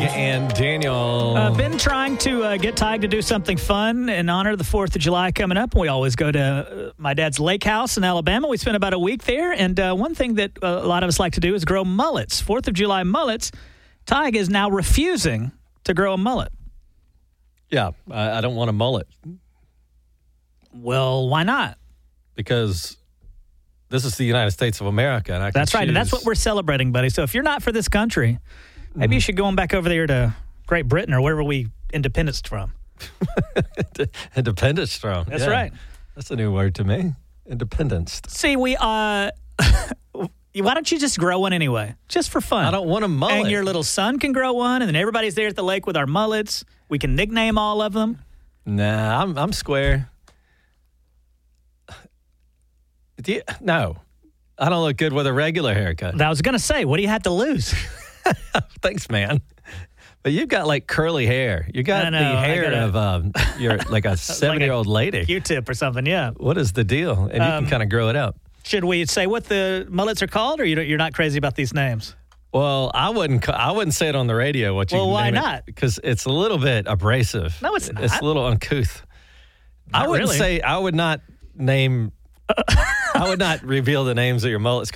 and Daniel. Been trying to get Tig to do something fun in honor of the 4th of July coming up. We always go to my dad's lake house in Alabama. We spent about a week there, and one thing that a lot of us like to do is grow mullets. 4th of July mullets. Tig is now refusing to grow a mullet. Yeah, I don't want a mullet. Well, why not? Because this is the United States of America. And that's right, and that's what we're celebrating, buddy. So if you're not for this country, maybe you should go on back over there to Great Britain or wherever we independence from. Independence from. That's right. That's a new word to me. Independence. See, why don't you just grow one anyway? Just for fun. I don't want a mullet. And your little son can grow one, and then everybody's there at the lake with our mullets. We can nickname all of them. Nah, I'm square. No, I don't look good with a regular haircut. I was going to say, what do you have to lose? Thanks, man. But you've got like curly hair. You got the hair of you're like a 70-year-old lady. Q-tip or something, yeah. What is the deal? And you can kind of grow it up. Should we say what the mullets are called, or you're not crazy about these names? Well, I wouldn't say it on the radio. Well, why not? Because it's a little bit abrasive. No, it's not. It's a little uncouth. I would not reveal the names of your mullets.